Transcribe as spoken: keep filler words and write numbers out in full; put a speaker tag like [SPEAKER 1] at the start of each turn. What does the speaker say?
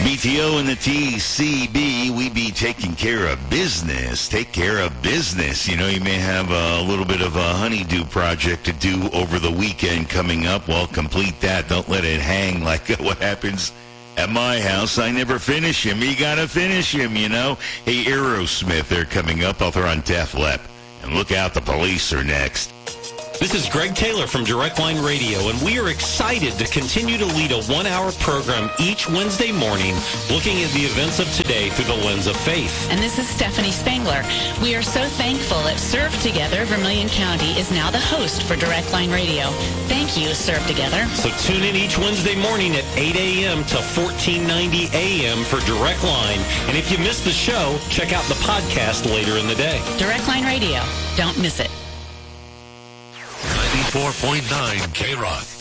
[SPEAKER 1] B T O and the T C B, we be taking care of business. Take care of business. You know, you may have a little bit of a honeydew project to do over the weekend coming up. Well, complete that. Don't let it hang like what happens at my house. I never finish him. You got to finish him, you know. Hey, Aerosmith, they're coming up. I'll throw on Def Lep. And look out, the police are next.
[SPEAKER 2] This is Greg Taylor from Direct Line Radio, and we are excited to continue to lead a one-hour program each Wednesday morning looking at the events of today through the lens of faith.
[SPEAKER 3] And this is Stephanie Spangler. We are so thankful that Serve Together Vermilion County is now the host for Direct Line Radio. Thank you, Serve Together.
[SPEAKER 2] So tune in each Wednesday morning at eight a.m. to fourteen ninety a.m. for Direct Line. And if you missed the show, check out the podcast later in the day.
[SPEAKER 3] Direct Line Radio. Don't miss it.
[SPEAKER 4] ninety-four point nine K-Rock.